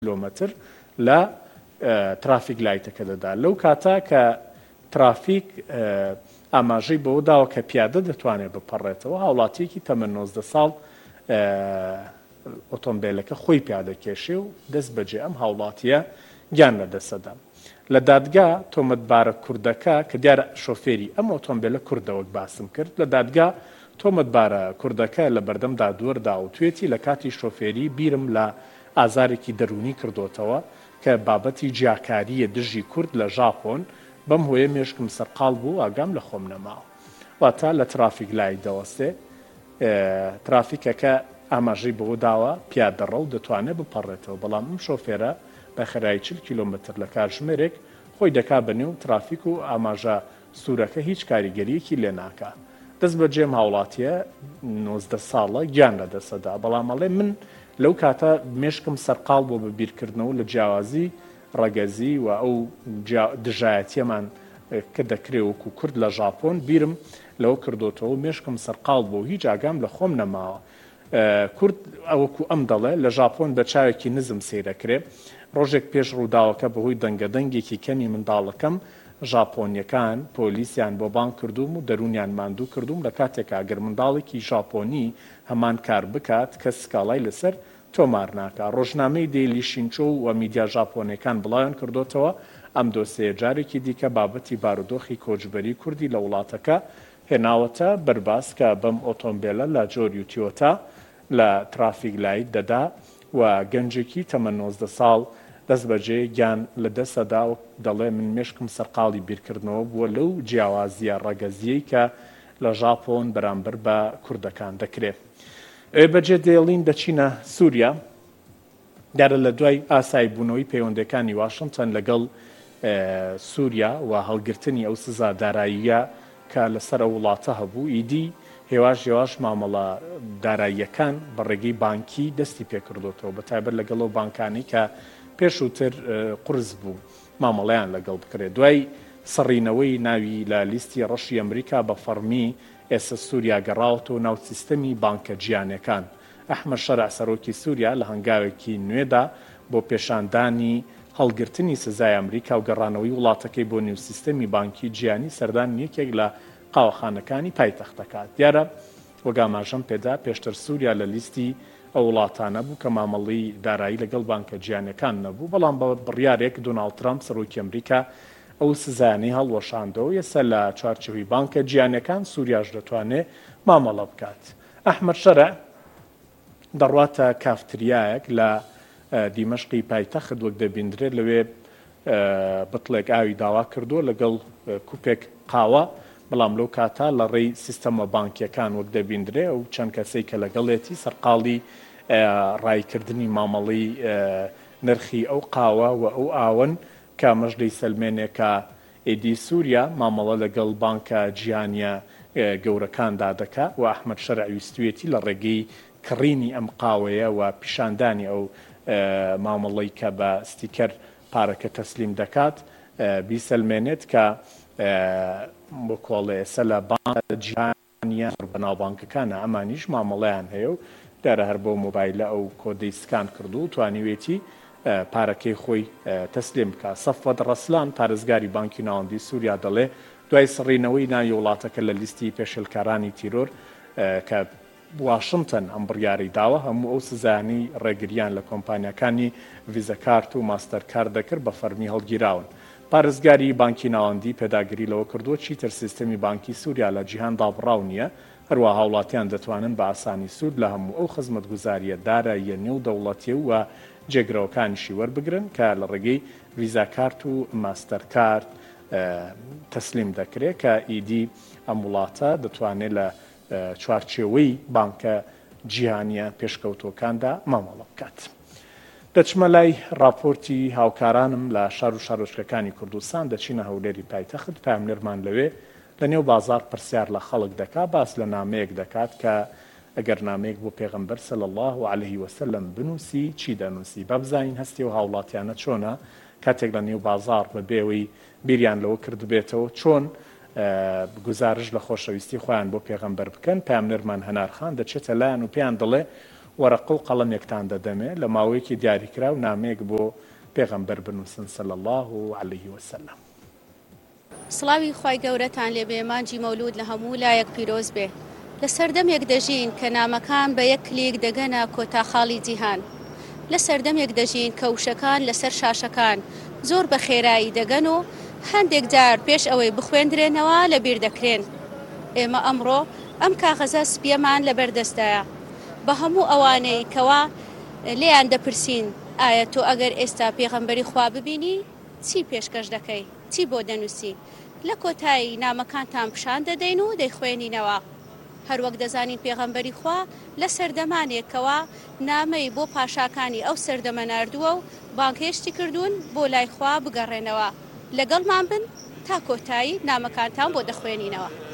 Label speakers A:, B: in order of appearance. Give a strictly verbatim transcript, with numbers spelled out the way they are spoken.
A: کیلۆمەتر لە ترافیک لایتەکە دەدا. لەو کاتا کە ترافیک ئاماژەی بەوە داوە کە پیادە دەتوانێت بپەڕێتەوە، هاوڵاتیەکی تەمەن نۆزدە ساڵ ئۆتۆمبیلەکە خۆی پیادەکێشێ و دەست بەجێ ئەم هاوڵاتیە گیان لەدەستەدا. لە دادگا تۆمەتبارە کوردەکە کە دیارە شۆفێری ئەم ئۆتۆمبیلە کوردەوەک باسم کرد، لە دادگا تۆمەتبارە کوردەکە لە بەردەم دادوەردا و توێتی لە کاتی شۆفێری بیرم لە ئازارێکی دەرونی کردوتەوە کە بابەتی جیاکاریە دژی کورد لە ژاپۆن بەم هۆیە مێشکم سەرقاڵ بوو ئاگام لە خۆم نەماوە. واتە لە ترافیک لای دەوەستێ ترافیکەکە ئاماژەی بەوە داوە پیادەڕە و دەتوانێت بپەڕێتەوە، بەڵام ئەم شۆفێرە بە خێرایی چل کیلۆمەتر لە کاتژمێرێک خۆی دەکا بەنێو ترافیک و ئاماژە سوورەکە هیچ کاریگەریەکی لێ ناکات. دەست بە جێم هاوڵاتیە نۆزدە ساڵە گیان لەدەستەدا، بەڵام ئەڵێ من لەو کاتە مێشکم سەرقاڵ بۆ بەبیرکردنەوە لە جیاوازی ڕەگەزی و ئەو دژایەتیەمان کە دەکرێ وەکو کورد لە ژاپۆن بیرم لەوە کردوتەوە مێشکم سەرقاڵ بۆ هیچ ئاگام لە خۆم نەماوە. کورد ئەوەکو ئەم دەڵێ لە ژاپۆن بە چاوێکی نزم سیرەکرێ. ڕۆژێک پێش ڕووداوەکە بەهۆی دەنگەدەنگێکی کەمی منداڵەکەم ژاپۆنیەکان پۆلیسیان بۆ بانگ کردوم و دەرونیان ماندوو کردوم لە کاتێکا گەر منداڵێکی ژاپۆنی هەمان کار بکات کە سکاڵای لەسەر تۆمار ناکە. ڕۆژنامەی دەیلی شینچۆ و میدیا ژاپۆنیەکان بڵاویان کردوتەوە ئەم دۆسەیە جارێکی دیکە بابەتی بارودۆخی کۆچبەری کوردی لە وڵاتەکە هێناوەتە بەرباس کە بەم ئۆتۆمبیلە لە جۆری تیۆتا لە ترافیک لای دەدا و گەنجێکی تەمەن نۆزدە ساڵ دەست بەجێ گیان لە دەستەدا و دەڵێ من مێشکم سەرقاڵی بیرکردنەوە بووە لەو جیاوازیە ڕەگەزیەی کە لە ژاپۆن بەرامبەر بە کوردەکان دەکرێت. ئێ بەجێ دێڵین دەچینە سووریا. دیارە لە دوای ئاسایی بوونەوەی پەیوەندەکانی واشنگتن لەگەڵ سووریا و هەڵگرتنی ئەو سزا داراییە کە لەسەر ئەو وڵاتە هەبوو، ئیدی هێواش هێواش مامەڵە داراییەکان بە ڕێگەی بانکی دەستی پێکردوتەوە، بەتایبەت لەگەڵ ئەو بانکانی کە پێشووتر قرس بوو مامەڵەیان لەگەڵ بکرێت. دوای سڕینەوەی ناوی لە لیستی ڕەشی ئەمریکا بە فەرمی ئێستا سووریا گەڕاوەتەوە ناو سیستەمی بانکە جیانەکان. ئەحمەد شەرع سەرۆکی سووریا لە هەنگاوێکی نوێدا بۆ پێشاندانی هەڵگرتنی سزای ئەمریکا و گەڕانەوەی وڵاتەکەی بۆ نێو سیستەمی بانکی جیانی سەردان یەکێک لە قاوەخانەکانی پایتەختەکە. دیارە وەگاماژەم پێدا پێشتر سووریا لە لیستی ئەو وڵاتانە بوو کە مامەڵی دارایی لەگەڵ بانکە جیانەکان نەبوو، بەڵام بە بڕیارێک دۆناڵد ترامپ سەرۆکی ئەمریکا ئەو سزایانەی هەڵوەشاندەوە. ئێستا لە چوارچێوەی بانکە جیانەکان سووریاش دەتوانێت مامەڵە بکات. ئەحمەد شەرع دەڕواتە کافتریایەک لە دیمەشقی پایتەخت وەک دەبیندرێت، لەوێ بتڵێک ئاوی داوا کردووە لەگەڵ کوپێک قاوە، بەڵام لەو کاتا لە ڕێی سیستەمە بانکیەکان وەک دەبیندرێ و چەند کەسەی کە لەگەڵێتی سەرقاڵی ڕایکردنی مامەڵی نرخی ئەو قاوە و ئەو ئاون کە مەژدەی سەلمێنێکە ئێدی سووریا مامەڵە لەگەڵ بانکە جیهانیە گەورەکاندا دەکا و ئەحمەد شەرع ویستوێتی لە ڕێگەی کڕینی ئەم قاوەیە و پیشاندانی ئەو مامەڵەی کە بە ستیکەر پارەکە تەسلیم دەکات بیسەلمێنێت کە بۆ کۆڵێ ئێستا لە بانکە جیهانیە بەناوبانکەکانە ئەمانیش مامەڵەیان هەیە و دارە هەر بۆ مۆبایلە ئەو کۆدەی سکان کردو و توانیوێتی پارەکەی خۆی تەسلیم بکات. سەفوەت ڕەسلان پارێزگاری بانکی ناوەندی سووریا دەڵێ دوای سڕینەوەی ناوی وڵاتەکە لە لیستی پێشێلکارانی تیرۆر کە واشنگتن ئەم بڕیاری داوە هەموو ئەو سزایانی ڕێگریان لە کۆمپانیەکانی ڤیزەکارت و ماستەرکار دەکرد بە فەرمی هەڵگیراون. پارێزگاری بانکی ناوەندی پێداگیری لەوە کردووە چیتر سیستەمی بانکی سووریا لە جیهان دابڕاو نییە، هەروە هاوڵاتیان دەتوانن بە ئاسانی سوود لە هەموو ئەو خزمەتگوزاریە داراییە نێو دەوڵەتیە و جێگرەوەکانیشی وەربگرن کە لە ڕێگەی ڤیزاکارت و ماستەرکارت تەسلیم دەکرێت کە ئیدی ئەم وڵاتە دەتوانێت لە چوارچێوەی بانکە جیهانیە پێشکەوتوەکاندا مامەڵە بکات. دەچمە لای راپۆرتی هاوکارانم لە شار و شارۆچکەکانی کوردستان، دەچینە هەولێری پایتەخت. پامنێرمان لەوێ لە نێو بازار پرسیار لە خەڵک دەکات، باس لە نامەیەک دەکات کە ئەگەر نامەیەک بۆ پێغەمبەر صلی الله علیه وسلم بنووسی چی دەنووسی، با بزانین هەستی و هاوڵاتیانە چۆنە کاتێک لە نێو بازار بەبێەوەی بیریان لەوە کردبێتەوە چۆن گزارش لە خۆشەویستی خۆیان بۆ پێغەمبەر بکەن. پامنێرمان هەنارخان دەچێتە لایەن و پێیان دەڵێ وەرەقە و قەڵەمێکتان دەدەمێ لە ماوەیەکی دیاریکرا و نامەیەک بۆ پێغەمبەر بنووسن صلی الله عليه وسلم.
B: سڵاوی خوای گەورەتان لێبێ، مانجی مەولود لە هەموو لایەک پیرۆز بێ. لە سەردەمێک دەژین کە نامەکان بە یەک کلیک دەگەنە کۆتاخاڵی جیهان. لە سەردەمێک دەژین کە وشەکان لەسەر شاشەکان زۆر بە خێرایی دەگەن و هەندێک جار پێش ئەوەی بخوێندرێنەوە لەبیر دەکرێن. ئێمە ئەمڕۆ ئەم کاغەزە سپیەمان لەبەردەستایە. بە هەموو ئەوانەی کەوا لێیان دەپرسین ئایا تۆ ئەگەر ئێستا پێغەمبەری خوا ببینی چی پێشکەش دەکەی، چی بۆ دەنووسی؟ لە کۆتایی نامەکانتان پیشان دەدەین و دەیخوێنینەوە. هەروەک دەزانین پێغەمبەری خوا لە سەردەمانێکەوە نامەی بۆ پاشاکانی ئەو سەردەمە ناردووە و بانگهێشتی کردوون بۆ لای خوا بگەڕێنەوە. لەگەڵمان بن تا کۆتایی نامەکانتان بۆ دەخوێنینەوە.